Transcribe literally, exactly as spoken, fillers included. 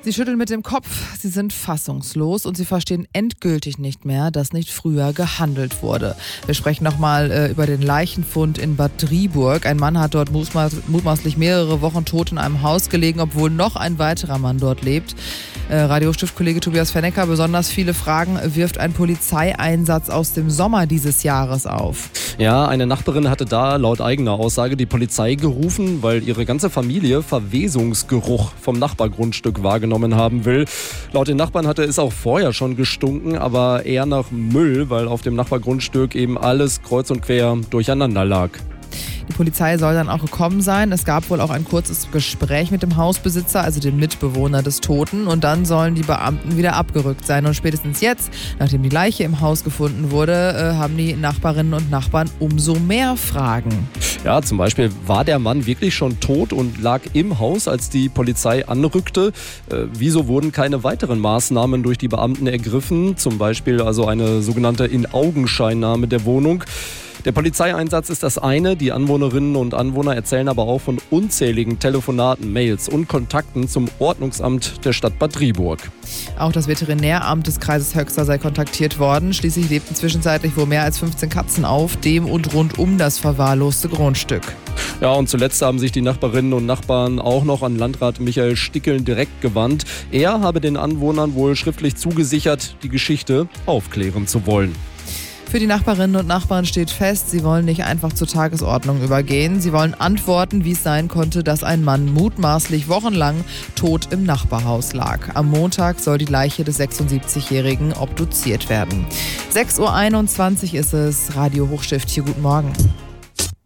Sie schütteln mit dem Kopf, sie sind fassungslos und sie verstehen endgültig nicht mehr, dass nicht früher gehandelt wurde. Wir sprechen nochmal äh, über den Leichenfund in Bad Driburg. Ein Mann hat dort mutmaß- mutmaßlich mehrere Wochen tot in einem Haus gelegen, obwohl noch ein weiterer Mann dort lebt. Äh, Radio-Stiftkollege Tobias Fennecker, besonders viele Fragen wirft ein Polizeieinsatz aus dem Sommer dieses Jahres auf. Ja, eine Nachbarin hatte da laut eigener Aussage die Polizei gerufen, weil ihre ganze Familie Verwesungsgeruch vom Nachbargrundstück wahrgenommen haben will. Laut den Nachbarn hatte es auch vorher schon gestunken, aber eher nach Müll, weil auf dem Nachbargrundstück eben alles kreuz und quer durcheinander lag. Die Polizei soll dann auch gekommen sein. Es gab wohl auch ein kurzes Gespräch mit dem Hausbesitzer, also dem Mitbewohner des Toten. Und dann sollen die Beamten wieder abgerückt sein. Und spätestens jetzt, nachdem die Leiche im Haus gefunden wurde, haben die Nachbarinnen und Nachbarn umso mehr Fragen. Ja, zum Beispiel, war der Mann wirklich schon tot und lag im Haus, als die Polizei anrückte? Äh, wieso wurden keine weiteren Maßnahmen durch die Beamten ergriffen? Zum Beispiel also eine sogenannte In-Augenscheinnahme der Wohnung. Der Polizeieinsatz ist das eine, die Anwohnerinnen und Anwohner erzählen aber auch von unzähligen Telefonaten, Mails und Kontakten zum Ordnungsamt der Stadt Bad Driburg. Auch das Veterinäramt des Kreises Höxter sei kontaktiert worden. Schließlich lebten zwischenzeitlich wohl mehr als fünfzehn Katzen auf dem und rund um das verwahrloste Grundstück. Ja, und zuletzt haben sich die Nachbarinnen und Nachbarn auch noch an Landrat Michael Stickeln direkt gewandt. Er habe den Anwohnern wohl schriftlich zugesichert, die Geschichte aufklären zu wollen. Für die Nachbarinnen und Nachbarn steht fest, sie wollen nicht einfach zur Tagesordnung übergehen. Sie wollen antworten, wie es sein konnte, dass ein Mann mutmaßlich wochenlang tot im Nachbarhaus lag. Am Montag soll die Leiche des sechsundsiebzigjährigen obduziert werden. sechs Uhr einundzwanzig ist es, Radio Hochstift hier, guten Morgen.